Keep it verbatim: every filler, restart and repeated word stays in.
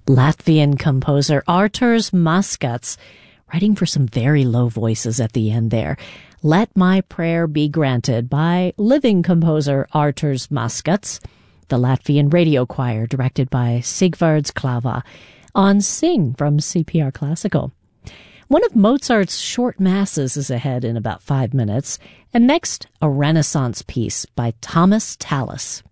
Latvian composer Artūrs Maskats, writing for some very low voices at the end there. Let My Prayer Be Granted by living composer Artūrs Maskats, the Latvian radio choir directed by Sigvards Klava, on Sing from C P R Classical. One of Mozart's short masses is ahead in about five minutes, and next, a Renaissance piece by Thomas Tallis.